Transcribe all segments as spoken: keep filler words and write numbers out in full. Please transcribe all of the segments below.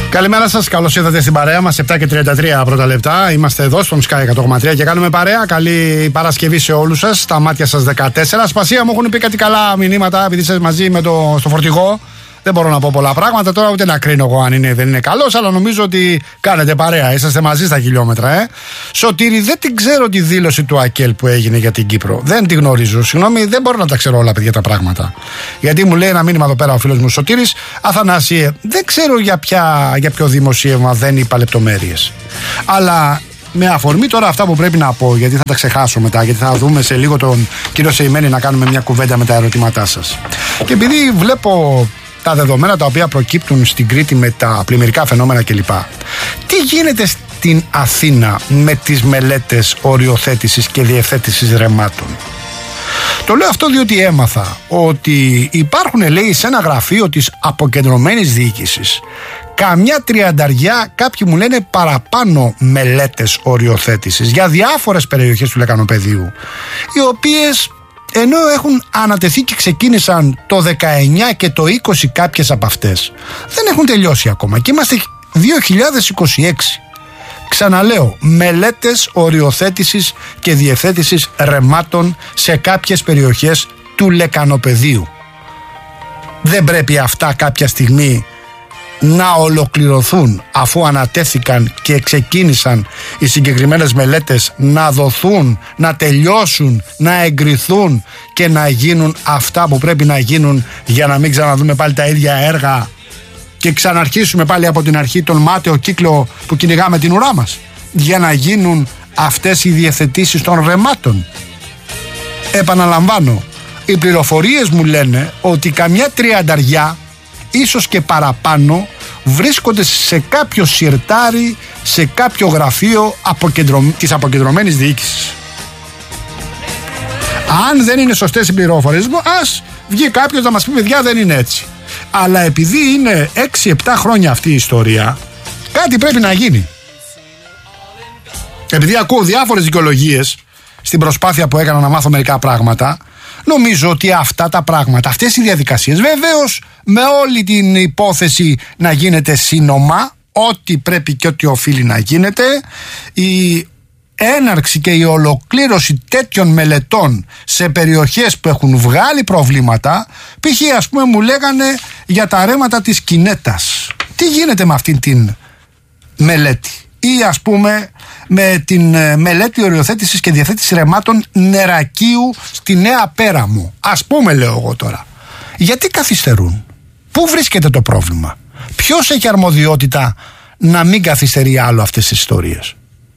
Καλημέρα σας, καλώς ήρθατε στην παρέα μας. επτά και τριάντα τρία πρώτα λεπτά. Είμαστε εδώ στον Sky εκατό κόμμα τρία και κάνουμε παρέα. Καλή Παρασκευή σε όλους σας. Στα μάτια σας δεκατέσσερα. Σπασία μου έχουν πει κάτι καλά μηνύματα, επειδή είστε μαζί με το, στο φορτηγό. Δεν μπορώ να πω πολλά πράγματα τώρα, ούτε να κρίνω εγώ αν είναι δεν είναι καλός, αλλά νομίζω ότι κάνετε παρέα. Είσαστε μαζί στα χιλιόμετρα, ε. Σωτήρη, δεν την ξέρω τη δήλωση του ΑΚΕΛ που έγινε για την Κύπρο. Δεν τη γνωρίζω. Συγγνώμη, δεν μπορώ να τα ξέρω όλα, παιδιά, τα πράγματα. Γιατί μου λέει ένα μήνυμα εδώ πέρα ο φίλος μου Σωτήρης, Αθανάσιε, δεν ξέρω για, ποια, για ποιο δημοσίευμα δεν είπα λεπτομέρειες. Αλλά με αφορμή τώρα αυτά που πρέπει να πω, γιατί θα τα ξεχάσω μετά, γιατί θα δούμε σε λίγο τον κύριο Σεϊμένη να κάνουμε μια κουβέντα με τα ερωτήματά σας. Και επειδή βλέπω τα δεδομένα τα οποία προκύπτουν στην Κρήτη με τα πλημμυρικά φαινόμενα κλπ. Τι γίνεται στην Αθήνα με τις μελέτες οριοθέτησης και διευθέτησης ρεμάτων? Το λέω αυτό διότι έμαθα ότι υπάρχουν, λέει, σε ένα γραφείο της αποκεντρωμένης διοίκησης καμιά τριανταριά, κάποιοι μου λένε παραπάνω, μελέτες οριοθέτησης για διάφορες περιοχές του Λεκανοπεδίου, οι οποίες, ενώ έχουν ανατεθεί και ξεκίνησαν το δεκαεννιά και το είκοσι κάποιες από αυτές, δεν έχουν τελειώσει ακόμα και είμαστε δύο χιλιάδες είκοσι έξι. Ξαναλέω, μελέτες οριοθέτησης και διευθέτησης ρεμάτων σε κάποιες περιοχές του Λεκανοπεδίου. Δεν πρέπει αυτά κάποια στιγμή να ολοκληρωθούν, αφού ανατέθηκαν και ξεκίνησαν οι συγκεκριμένες μελέτες, να δοθούν, να τελειώσουν, να εγκριθούν και να γίνουν αυτά που πρέπει να γίνουν, για να μην ξαναδούμε πάλι τα ίδια έργα και ξαναρχίσουμε πάλι από την αρχή τον μάταιο κύκλο που κυνηγάμε την ουρά μας, για να γίνουν αυτές οι διευθετήσεις των ρεμάτων. Επαναλαμβάνω, οι πληροφορίες μου λένε ότι καμιά τριανταριά, ίσως και παραπάνω, βρίσκονται σε κάποιο σιρτάρι, σε κάποιο γραφείο αποκεντρω... της αποκεντρωμένης διοίκησης. Αν δεν είναι σωστές οι πληροφορίες μου, ας βγει κάποιος να μας πει, παιδιά, δεν είναι έτσι. Αλλά επειδή είναι έξι επτά χρόνια αυτή η ιστορία, κάτι πρέπει να γίνει. Επειδή ακούω διάφορες δικαιολογίες στην προσπάθεια που έκανα να μάθω μερικά πράγματα, νομίζω ότι αυτά τα πράγματα, αυτές οι διαδικασίες, βεβαίως με όλη την υπόθεση να γίνεται σύνομα, ό,τι πρέπει και ό,τι οφείλει να γίνεται, η έναρξη και η ολοκλήρωση τέτοιων μελετών σε περιοχές που έχουν βγάλει προβλήματα, π.χ. ας πούμε μου λέγανε για τα ρέματα της Κινέτας. Τι γίνεται με αυτήν την μελέτη? Ή ας πούμε με την μελέτη οριοθέτησης και διαθέτησης ρεμάτων Νερακίου στη Νέα Πέραμο. Ας πούμε, λέω εγώ τώρα. Γιατί καθυστερούν? Πού βρίσκεται το πρόβλημα? Ποιος έχει αρμοδιότητα να μην καθυστερεί άλλο αυτές τις ιστορίες?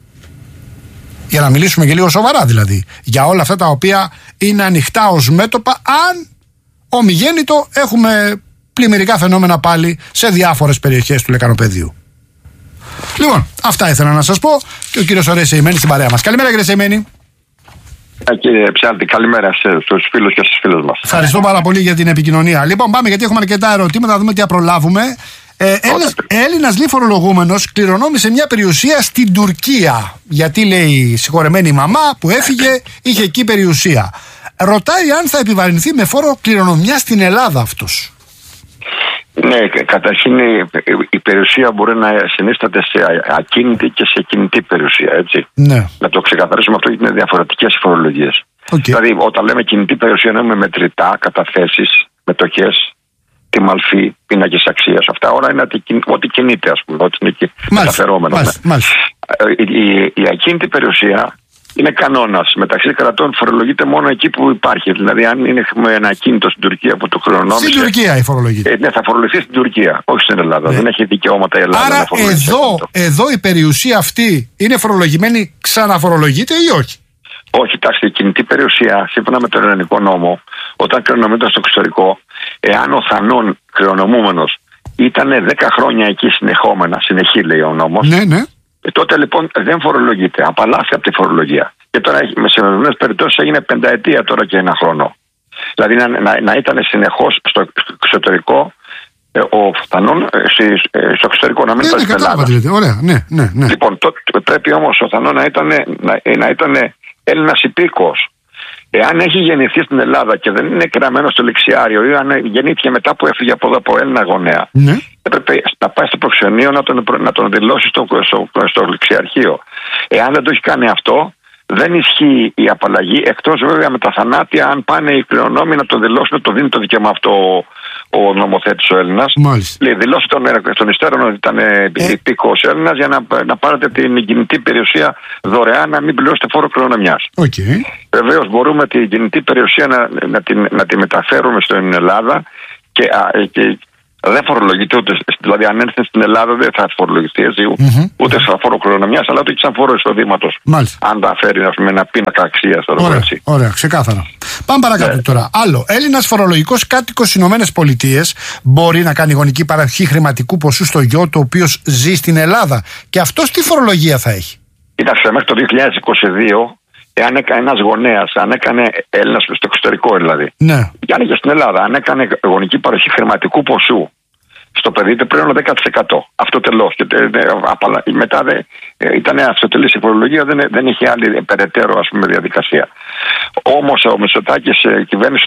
Για να μιλήσουμε και λίγο σοβαρά δηλαδή, για όλα αυτά τα οποία είναι ανοιχτά ως μέτωπα, αν ομιγέννητο έχουμε πλημμυρικά φαινόμενα πάλι σε διάφορες περιοχές του Λεκανοπεδίου. Λοιπόν, αυτά ήθελα να σας πω, και ο κύριος Ωραίος Σεϊμένης στην παρέα μας. Καλημέρα, κύριε Σεϊμένη. Κύριε Ψάλτη, καλημέρα στους φίλους και στους φίλους μας. Ευχαριστώ πάρα πολύ για την επικοινωνία. Λοιπόν, πάμε, γιατί έχουμε αρκετά ερωτήματα, να δούμε τι θα προλάβουμε. Ε, Έλληνας, Έλληνας λέει φορολογούμενος κληρονόμησε μια περιουσία στην Τουρκία. Γιατί, λέει, η συγχωρεμένη μαμά που έφυγε είχε εκεί περιουσία. Ρωτάει αν θα επιβαρυνθεί με φόρο κληρονομιά στην Ελλάδα αυτός. Ναι, καταρχήν η περιουσία μπορεί να συνίσταται σε ακίνητη και σε κινητή περιουσία, έτσι. Ναι. Να το ξεκαθαρίσουμε αυτό, γιατί είναι διαφορετικές οι φορολογίες. Okay. Δηλαδή, όταν λέμε κινητή περιουσία, εννοούμε μετρητά, καταθέσεις, μετοχές, τη μαλφή, πίνακες αξίας. Αυτά όλα είναι ό,τι κινείται, ας πούμε, ό,τι είναι μεταφερόμενο. Μάλιστα, μάλιστα. Η, η, η ακίνητη περιουσία είναι κανόνας. Μεταξύ κρατών φορολογείται μόνο εκεί που υπάρχει. Δηλαδή, αν είναι ένα ακίνητο στην Τουρκία που το χρονόμησε. Στην Τουρκία η φορολογείται. Ε, ναι, θα φορολογηθεί στην Τουρκία, όχι στην Ελλάδα. Ναι. Δεν έχει δικαιώματα η Ελλάδα. Άρα, να εδώ, εδώ η περιουσία αυτή είναι φορολογημένη, ξαναφορολογείται ή όχι? Όχι, τάξη, η κινητή περιουσία, σύμφωνα με τον ελληνικό νόμο, όταν κληρονομείται στο εξωτερικό, εάν ο θανών κληρονομούμενος ήταν δέκα χρόνια εκεί συνεχόμενα, συνεχή λέει ο νόμος. Ναι, ναι. Ε, τότε λοιπόν δεν φορολογείται, απαλλάσσει από τη φορολογία. Και τώρα με σημερινές περιπτώσεις έγινε πενταετία τώρα και ένα χρόνο. Δηλαδή να, να, να ήταν συνεχώς στο εξωτερικό ε, ο Θανών ε, στο εξωτερικό, να μην ήταν στην Ελλάδα. Ωραία, ναι, ναι, ναι. Λοιπόν, τότε πρέπει όμως ο Θανών να ήταν, να, να ήταν Έλληνας υπήκοος. Εάν έχει γεννηθεί στην Ελλάδα και δεν είναι κραμμένο στο λεξιάριο ή αν γεννήθηκε μετά που έφυγε από εδώ από Έλληνα γονέα, ναι. έπρεπε να πάει στο προξενείο να τον, να τον δηλώσει στο, στο, στο λεξιαρχείο. Εάν δεν το έχει κάνει αυτό, δεν ισχύει η απαλλαγή, εκτός βέβαια με τα θανάτια, αν πάνε οι κληρονόμοι να το δηλώσουν, το δίνει το δικαίωμα αυτό ο νομοθέτης ο Έλληνας. Λέει, δηλώσει τον, τον υστέρων ότι ήταν ε. υπήκοος Έλληνας για να, να πάρετε την κινητή περιουσία δωρεάν, να μην πληρώσετε φόρο κληρονομιάς. Okay. Βεβαίως μπορούμε την κινητή περιουσία να, να, την, να τη μεταφέρουμε στην Ελλάδα και, α, και δεν φορολογείται ούτε. Δηλαδή, αν έρθει στην Ελλάδα, δεν θα φορολογηθεί έτσι, mm-hmm. ούτε σαν φόρο κληρονομιάς, αλλά ούτε και σαν φόρο εισοδήματος. Αν τα φέρει, ας πούμε, ένα πίνακα αξίας. Ωραία, ωραία, ξεκάθαρα. Πάμε παρακάτω ναι. τώρα. Άλλο. Έλληνας φορολογικός κάτοικος στις Ηνωμένες Πολιτείες μπορεί να κάνει γονική παροχή χρηματικού ποσού στο γιο του, ο οποίος ζει στην Ελλάδα. Και αυτός τι φορολογία θα έχει? Κοίταξε, μέχρι το δύο χιλιάδες είκοσι δύο. Εάν έκανε ένας γονέας, αν έκανε Έλληνας στο εξωτερικό δηλαδή, ναι. και άνοιγε στην Ελλάδα, αν έκανε γονική παροχή χρηματικού ποσού στο παιδί, του πρέπει να δέκα τοις εκατό. Αυτό τελώς. Και μετά δε, ήταν αυτοτελής η φορολογία, δεν, δεν είχε άλλη περαιτέρω ας πούμε, διαδικασία. Όμως ο Μητσοτάκης, η κυβέρνηση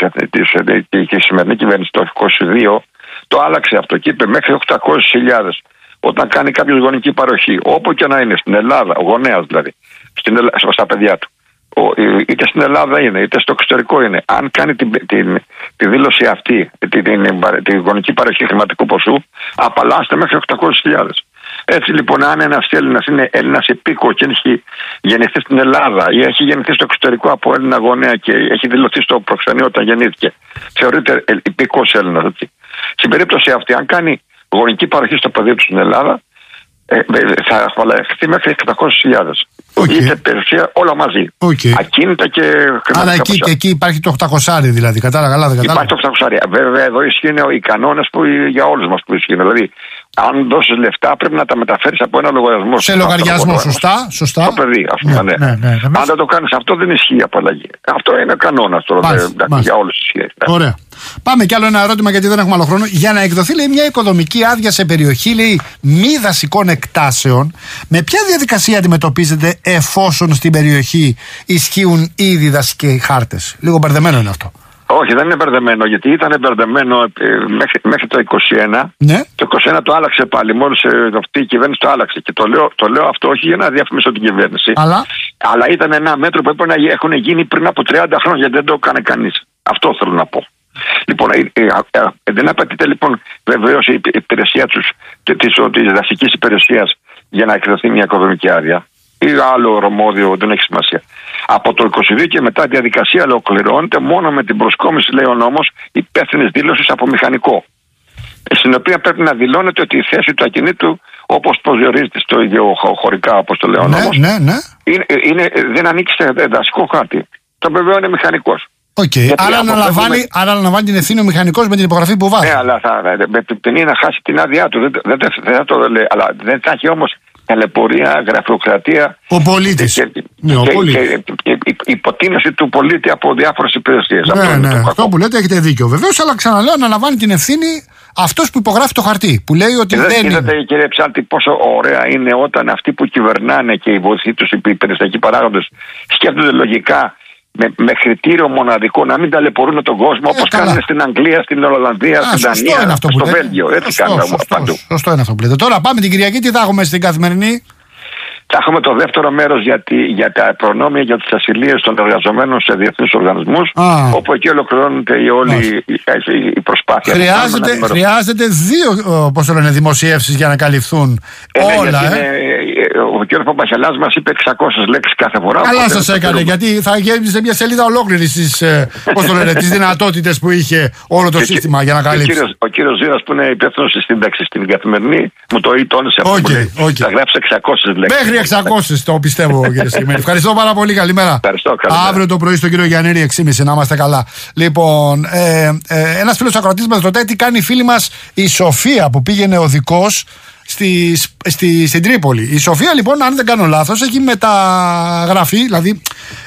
και η σημερινή κυβέρνηση το είκοσι δύο το άλλαξε αυτό και είπε μέχρι οκτακόσιες χιλιάδες όταν κάνει κάποιο γονική παροχή, όπου και να είναι στην Ελλάδα, ο γονέας δηλαδή, στην, στα παιδιά του. Ο, είτε στην Ελλάδα είναι, είτε στο εξωτερικό είναι. Αν κάνει την, την, τη δήλωση αυτή, την, την, την γονική παροχή χρηματικού ποσού, απαλλάσσεται μέχρι οκτακόσιες χιλιάδες. Έτσι λοιπόν, αν ένας Έλληνας είναι Έλληνας υπήκο και έχει γεννηθεί στην Ελλάδα ή έχει γεννηθεί στο εξωτερικό από Έλληνα γονέα και έχει δηλωθεί στο προξενείο όταν γεννήθηκε, θεωρείται υπήκος Έλληνας. Έτσι. Στην περίπτωση αυτή, αν κάνει γονική παροχή στο παιδί του στην Ελλάδα, ε, θα απαλλαχθεί μέχρι οκτακόσιες χιλιάδες. Okay. Είτε περιουσία όλα μαζί. Okay. Ακίνητα και χρηματικά. Άρα εκεί, και εκεί υπάρχει το οκτακόσια δηλαδή. Κατάλαβα, καλά, δεν κατάλαβα. Υπάρχει το οκτακόσια. Βέβαια εδώ ισχύουν οι κανόνες που για όλους μας που ισχύουν. Δηλαδή, αν δώσεις λεφτά πρέπει να τα μεταφέρεις από ένα λογαριασμό. Σε λογαριασμό, σωστά. σωστά. Το παιδί, ας πούμε. Ναι, ναι. Ναι, ναι, ναι. Αν δεν το κάνεις αυτό, δεν ισχύει η απαλλαγή. Αυτό είναι κανόνας τώρα. Μάλιστα, δε, για όλους ισχύει. Ωραία. Πάμε κι άλλο ένα ερώτημα, γιατί δεν έχουμε άλλο χρόνο. Για να εκδοθεί, λέει, μια οικοδομική άδεια σε περιοχή, λέει, μη δασικών εκτάσεων, με ποια διαδικασία αντιμετωπίζεται εφόσον στην περιοχή ισχύουν ήδη δασικοί χάρτες? Λίγο μπερδεμένο είναι αυτό. Όχι, δεν είναι μπερδεμένο, γιατί ήταν μπερδεμένο ε, μέχρι, μέχρι το είκοσι ένα. Ναι. Το είκοσι ένα το άλλαξε πάλι. Μόλις ε, αυτή η κυβέρνηση το άλλαξε. Και το λέω, το λέω αυτό όχι για να διαφημίσω την κυβέρνηση. Αλλά, αλλά ήταν ένα μέτρο που έπρεπε να έχουν γίνει πριν από τριάντα χρόνια, γιατί δεν το έκανε κανείς. Αυτό θέλω να πω. Λοιπόν, ε, ε, ε, ε, δεν απαιτείται λοιπόν βεβαίως η υπηρεσία τους, τη δασική υπηρεσία για να εκδοθεί μια οικοδομική άδεια ή άλλο ορμόδιο, δεν έχει σημασία. Από το είκοσι δύο και μετά η διαδικασία ολοκληρώνεται μόνο με την προσκόμιση, λέει ο νόμος, υπεύθυνης δήλωσης από μηχανικό. Στην οποία πρέπει να δηλώνεται ότι η θέση του ακινήτου, όπως προσδιορίζεται στο ιδιοχωρικά, όπως το λέει ο νόμος, ναι, ναι, ναι. Είναι, είναι, δεν ανήκει σε δασικό χάρτη. Το βεβαίω είναι μηχανικός. Okay. Άρα αναλαμβάνει, με... αναλαμβάνει την ευθύνη ο μηχανικός με την υπογραφή που βάζει. Ναι, αλλά θα, με την ποινή να χάσει την άδειά του. Δεν, δεν, δεν, δεν θα το λέει. Αλλά δεν θα έχει όμως ταλαιπωρία, γραφειοκρατία. Ο πολίτης. Και, ναι, και, ο και, και, και υποτίμηση του πολίτη από διάφορες υπηρεσίες. Ναι, αυτό, ναι, αυτό που λέτε έχετε δίκιο. Βεβαίως, αλλά ξαναλέω, αναλαμβάνει την ευθύνη αυτός που υπογράφει το χαρτί. Που λέει ότι δεν, δεν είναι. Είδατε, κύριε Ψάλτη, πόσο ωραία είναι όταν αυτοί που κυβερνάνε και οι βοηθοί τους, οι περιφερειακοί παράγοντες, σκέφτονται λογικά. Με, με κριτήριο μοναδικό να μην ταλαιπωρούν τον κόσμο, όπως κάνουν στην Αγγλία, στην Ολλανδία, στην Δανία, στο Βέλγιο. Έτσι κάνουν παντού. Σωστό είναι αυτό που λέτε. Τώρα πάμε την Κυριακή, τι θα έχουμε στην Καθημερινή? Θα έχουμε το δεύτερο μέρος για, τη, για τα προνόμια για τις ασυλίες των εργαζομένων σε διεθνείς οργανισμούς, Α. όπου εκεί ολοκληρώνεται η όλη η, η, η προσπάθεια. Χρειάζεται, χρειάζεται δύο πώς το λένε, δημοσιεύσεις για να καλυφθούν ε, όλα. Ναι, ε. Είναι, ο κ. Παπαχελάς μας είπε εξακόσιες λέξεις κάθε φορά. Καλά σας έκανε, γιατί θα γέμιζε μια σελίδα ολόκληρη στις, πώς το λένε, τις δυνατότητες που είχε όλο το και, σύστημα για να καλύψει. Ο κύριος Ζήρας που είναι υπεύθυνος στη σύνταξη στην Καθημερινή μου το τόνισε αυτό. Okay, okay. Θα γράψει εξακόσιες λέξεις. Μέχρι εξακόσιες το πιστεύω, κύριε Σιγμένη. Ευχαριστώ πάρα πολύ. Καλημέρα. Ευχαριστώ, καλημέρα. Αύριο το πρωί στον κύριο Γιαννήρη έξι και μισή να είμαστε καλά. Λοιπόν, ε, ε, ένας φίλος ακροατής μας ρωτάει τι κάνει η φίλη μας η Σοφία που πήγαινε οδικός στη, στη, στην Τρίπολη. Η Σοφία λοιπόν, αν δεν κάνω λάθος, έχει μεταγραφεί, δηλαδή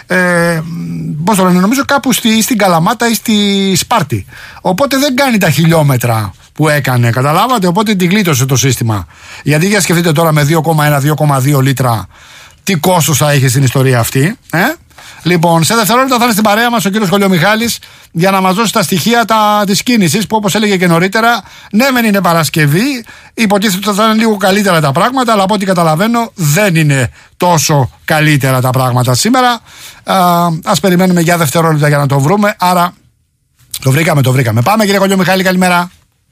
ε, πώς το λένε, νομίζω κάπου στη, στην Καλαμάτα ή στη Σπάρτη. Οπότε δεν κάνει τα χιλιόμετρα που έκανε, καταλάβατε, οπότε την γλίτωσε το σύστημα. Γιατί για σκεφτείτε τώρα με δύο κόμμα ένα με δύο κόμμα δύο λίτρα τι κόστος θα είχε στην ιστορία αυτή, ε? Λοιπόν, σε δευτερόλεπτα θα είναι στην παρέα μας ο κύριος Κολιομιχάλης για να μας δώσει τα στοιχεία της κίνησης που, όπως έλεγε και νωρίτερα, ναι, μεν είναι Παρασκευή, υποτίθεται ότι θα είναι λίγο καλύτερα τα πράγματα, αλλά από ό,τι καταλαβαίνω δεν είναι τόσο καλύτερα τα πράγματα σήμερα. Α, ας περιμένουμε για δευτερόλεπτα για να το βρούμε. Άρα το βρήκαμε, το βρήκαμε. Πάμε, κύριε Κολιομιχάλη, καλημέρα.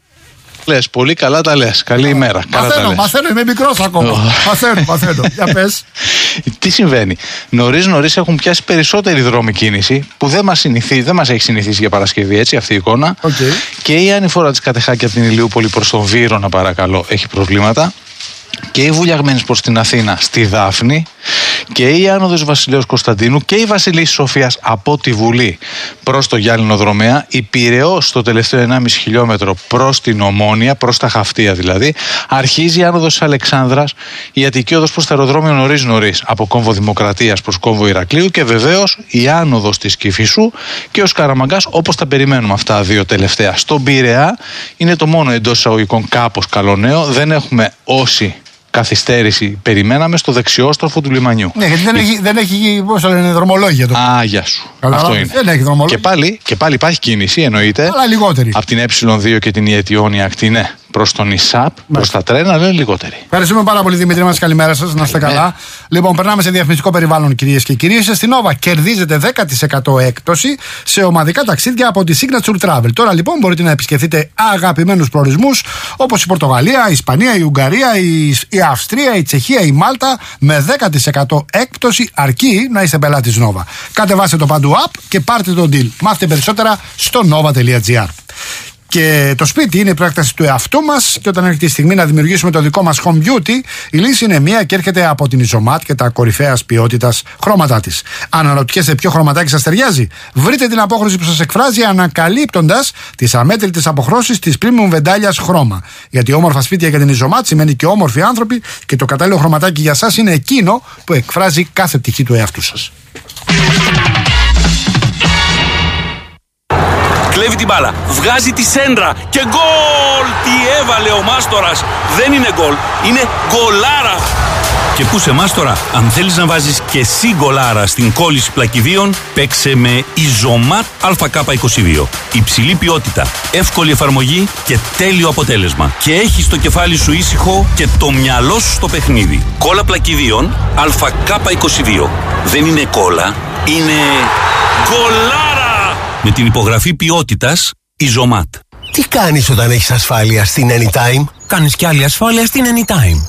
Λες, πολύ καλά τα λες. Καλή ημέρα. Μαθαίνω, μαθαίνω, είμαι μικρός ακόμα. Μαθαίνω, μαθαίνω. Για πες. Τι συμβαίνει? Νωρίς νωρίς έχουν πιάσει περισσότεροι δρόμοι κίνηση που δεν μας, συνηθί, δεν μας έχει συνηθίσει για Παρασκευή, έτσι, αυτή η εικόνα. Okay. Και η ανηφόρα της Κατεχάκη από την Ηλιούπολη προς τον Βύρωνα, παρακαλώ, έχει προβλήματα. Και η Βουλιαγμένης προς την Αθήνα στη Δάφνη, και η άνοδος Βασιλέως Κωνσταντίνου και η Βασιλής Σοφίας από τη Βουλή προς το Γιάννηνο Δρομέα, η Πειραιώς στο τελευταίο ενάμιση χιλιόμετρο προς την Ομόνια, προς τα Χαυτία δηλαδή, αρχίζει η άνοδος της Αλεξάνδρας, η Αττική οδός προς το αεροδρόμιο νωρίς νωρίς από κόμβο Δημοκρατίας προς κόμβο Ηρακλείου, και βεβαίως η άνοδος της Κηφισού και ο Σκαραμαγκάς, όπως τα περιμένουμε αυτά δύο τελευταία. Στον Πειραιά είναι το μόνο εντός εισαγωγικών κάπως καλό νέο, δεν έχουμε όση καθυστέρηση περιμέναμε στο δεξιόστροφο του λιμανιού. Ναι, γιατί δεν έχει, δεν έχει πώς το λένε, δρομολόγια το. Α, γεια σου. Καλά, αυτό είναι. Δεν έχει δρομολόγια. Και πάλι, και πάλι υπάρχει κίνηση, εννοείται. Αλλά λιγότερη. Από την ε δύο και την Ιετιόνια ακτή, ναι. Προς τον ΙΣΑΠ, προς τα τρένα, αλλά λιγότερη. Ευχαριστούμε πάρα πολύ, Δημήτρη μας. Καλημέρα σας, να είστε καλά. Λοιπόν, περνάμε σε διαφημιστικό περιβάλλον, κυρίες και κύριοι. Είστε στην Nova. Κερδίζετε δέκα τοις εκατό έκπτωση σε ομαδικά ταξίδια από τη Signature Travel. Τώρα λοιπόν μπορείτε να επισκεφτείτε αγαπημένους προορισμούς όπως η Πορτογαλία, η Ισπανία, η Ουγγαρία, η, η Αυστρία, η Τσεχία, η Μάλτα με δέκα τοις εκατό έκπτωση, αρκεί να είστε πελάτης Nova. Κατεβάστε το παντού app και πάρτε το deal. Μάθετε περισσότερα στο nova τελεία gr. Και το σπίτι είναι η προέκταση του εαυτού μας, και όταν έρχεται η στιγμή να δημιουργήσουμε το δικό μας home beauty, η λύση είναι μία και έρχεται από την Ιζωμάτ και τα κορυφαίας ποιότητας χρώματά της. Αν αναρωτιέστε ποιο χρωματάκι σας ταιριάζει, βρείτε την απόχρωση που σας εκφράζει ανακαλύπτοντας τις αμέτρητες αποχρώσεις της premium βεντάλιας χρώμα. Γιατί όμορφα σπίτια για την Ιζωμάτ σημαίνει και όμορφοι άνθρωποι, και το κατάλληλο χρωματάκι για σας είναι εκείνο που εκφράζει κάθε πτυχή του εαυτού σας. Κλέβει την μπάλα, βγάζει τη σέντρα και γκολ! Τι έβαλε ο Μάστορας! Δεν είναι γκολ, είναι γκολάρα! Και πού σε Μάστορα, αν θέλεις να βάζεις και εσύ γκολάρα στην κόλληση πλακιδίων, παίξε με Ιζωμάτ Α Κ είκοσι δύο. Υψηλή ποιότητα, εύκολη εφαρμογή και τέλειο αποτέλεσμα. Και έχεις το κεφάλι σου ήσυχο και το μυαλό σου στο παιχνίδι. Κόλλα πλακιδίων Α Κ είκοσι δύο. Δεν είναι κόλλα, είναι γκολάρα! Με την υπογραφή ποιότητας Ιζωμάτ. Τι κάνεις όταν έχεις ασφάλεια στην Anytime? Κάνεις κι άλλη ασφάλεια στην Anytime.